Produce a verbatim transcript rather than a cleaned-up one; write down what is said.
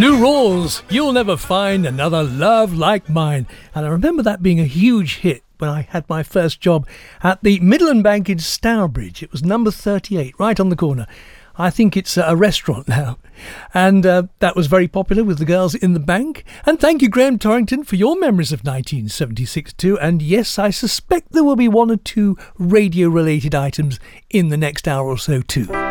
Lou Rawls, You'll Never Find Another Love Like Mine. And I remember that being a huge hit when I had my first job at the Midland Bank in Stourbridge. It was number thirty-eight, right on the corner. I think it's a restaurant now. And uh, that was very popular with the girls in the bank. And thank you, Graham Torrington, for your memories of nineteen seventy-six too. And yes, I suspect there will be one or two radio-related items in the next hour or so too.